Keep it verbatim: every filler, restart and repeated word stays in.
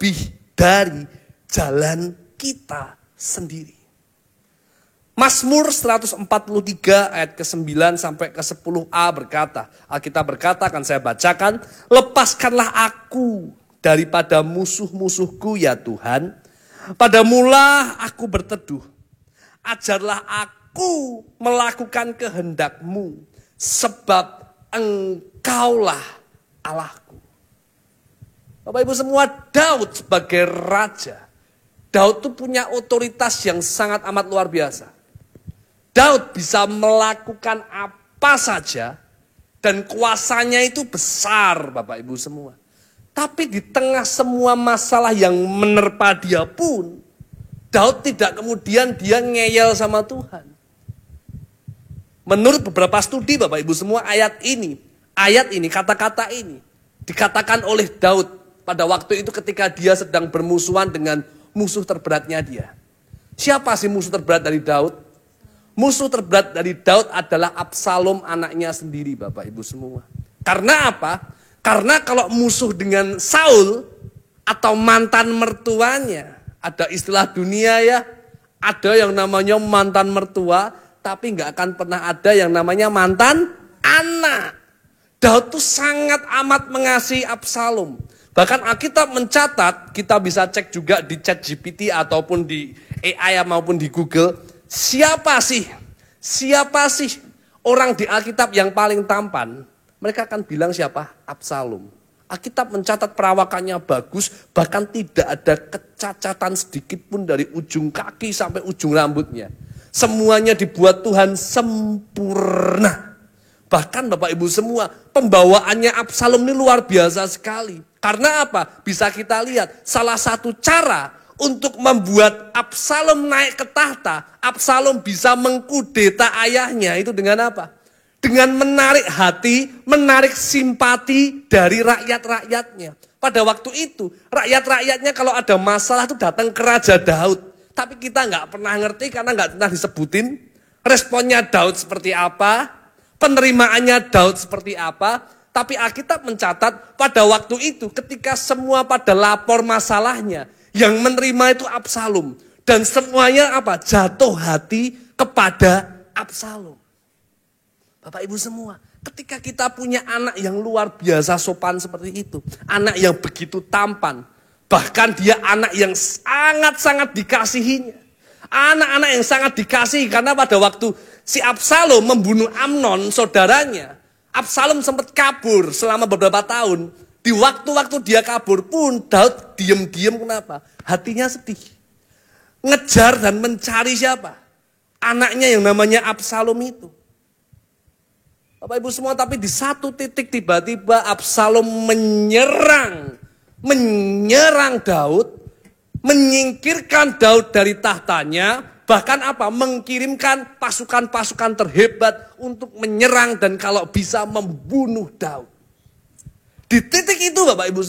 lebih dari jalan kita sendiri. Mazmur seratus empat puluh tiga ayat ke sembilan sampai ke sepuluh a berkata, Alkitab berkata, akan saya bacakan, lepaskanlah aku daripada musuh-musuhku ya Tuhan, padamulah aku berteduh, ajarlah aku melakukan kehendak-Mu, sebab Engkaulah Allahku. Bapak Ibu semua, Daud sebagai raja, Daud itu punya otoritas yang sangat amat luar biasa. Daud bisa melakukan apa saja dan kuasanya itu besar, Bapak Ibu semua. Tapi di tengah semua masalah yang menerpa dia pun, Daud tidak kemudian dia ngeyel sama Tuhan. Menurut beberapa studi Bapak Ibu semua, ayat ini, ayat ini, kata-kata ini dikatakan oleh Daud pada waktu itu ketika dia sedang bermusuhan dengan musuh terberatnya dia. Siapa sih musuh terberat dari Daud? Musuh terberat dari Daud adalah Absalom, anaknya sendiri, Bapak Ibu semua. Karena apa? Karena kalau musuh dengan Saul atau mantan mertuanya, ada istilah dunia ya, ada yang namanya mantan mertua, tapi nggak akan pernah ada yang namanya mantan anak. Daud tuh sangat amat mengasihi Absalom. Bahkan Alkitab mencatat, kita bisa cek juga di ChatGPT ataupun di A I maupun di Google, siapa sih, siapa sih orang di Alkitab yang paling tampan? Mereka akan bilang siapa? Absalom. Alkitab mencatat perawakannya bagus, bahkan tidak ada kecacatan sedikit pun dari ujung kaki sampai ujung rambutnya. Semuanya dibuat Tuhan sempurna. Bahkan Bapak Ibu semua, pembawaannya Absalom ini luar biasa sekali. Karena apa? Bisa kita lihat, salah satu cara untuk membuat Absalom naik ke tahta, Absalom bisa mengkudeta ayahnya, itu dengan apa? Dengan menarik hati, menarik simpati dari rakyat-rakyatnya. Pada waktu itu, rakyat-rakyatnya kalau ada masalah itu datang ke Raja Daud. Tapi kita nggak pernah ngerti karena nggak pernah disebutin. Responnya Daud seperti apa, penerimaannya Daud seperti apa. Tapi Alkitab mencatat pada waktu itu ketika semua pada lapor masalahnya, yang menerima itu Absalom. Dan semuanya apa? Jatuh hati kepada Absalom. Bapak Ibu semua, ketika kita punya anak yang luar biasa sopan seperti itu, anak yang begitu tampan, bahkan dia anak yang sangat-sangat dikasihinya. Anak-anak yang sangat dikasihi karena pada waktu si Absalom membunuh Amnon, saudaranya, Absalom sempat kabur selama beberapa tahun. Di waktu-waktu dia kabur pun Daud diam-diam, kenapa? Hatinya sedih. Ngejar dan mencari siapa? Anaknya yang namanya Absalom itu. Bapak Ibu semua, tapi di satu titik tiba-tiba Absalom menyerang. Menyerang Daud. Menyingkirkan Daud dari tahtanya. Bahkan apa? Mengirimkan pasukan-pasukan terhebat untuk menyerang dan kalau bisa membunuh Daud. Di titik itu Bapak Ibu